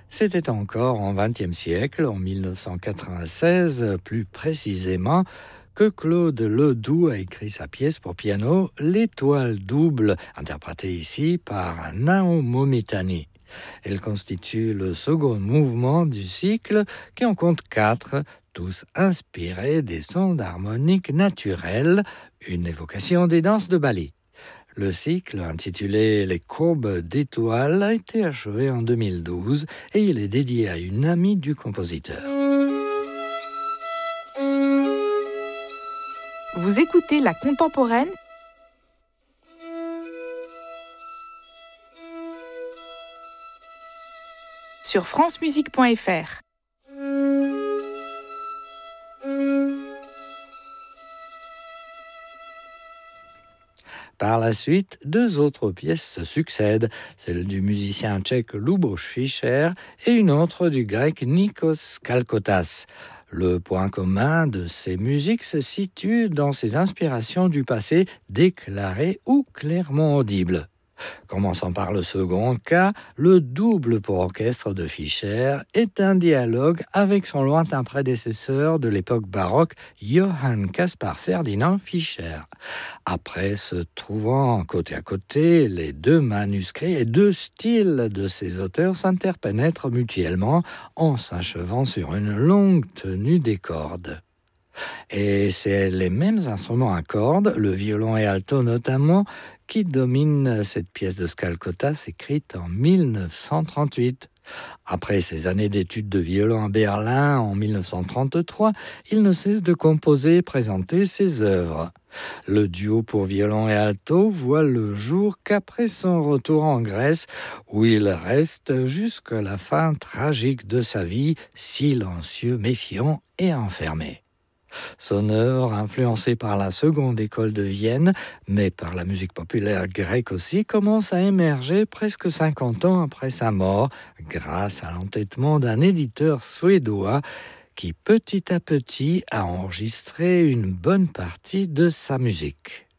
C'était encore en XXe siècle, en 1996 plus précisément, que Claude Ledoux a écrit sa pièce pour piano L'Étoile double, interprétée ici par Nao Momitani. Elle constitue le second mouvement du cycle qui en compte 4, tous inspirés des sons d'harmonique naturelle, une évocation des danses de Bali. Le cycle, intitulé Les courbes d'étoiles, a été achevé en 2012 et il est dédié à une amie du compositeur. Vous écoutez La Contemporaine sur francemusique.fr. Par la suite, 2 autres pièces se succèdent, celle du musicien tchèque Luboš Fischer et une autre du grec Nikos Kalkotas. Le point commun de ces musiques se situe dans ses inspirations du passé déclarées ou clairement audibles. Commençons par le second cas, le double pour orchestre de Fischer est un dialogue avec son lointain prédécesseur de l'époque baroque, Johann Caspar Ferdinand Fischer. Après se trouvant côté à côté, les 2 manuscrits et 2 styles de ces auteurs s'interpénètrent mutuellement en s'achevant sur une longue tenue des cordes. Et c'est les mêmes instruments à cordes, le violon et alto notamment, qui dominent cette pièce de Skalkotas écrite en 1938. Après ses années d'études de violon à Berlin en 1933, il ne cesse de composer et présenter ses œuvres. Le duo pour violon et alto voit le jour qu'après son retour en Grèce, où il reste jusqu'à la fin tragique de sa vie, silencieux, méfiant et enfermé. Son œuvre, influencée par la seconde école de Vienne, mais par la musique populaire grecque aussi, commence à émerger presque 50 ans après sa mort, grâce à l'entêtement d'un éditeur suédois qui petit à petit a enregistré une bonne partie de sa musique.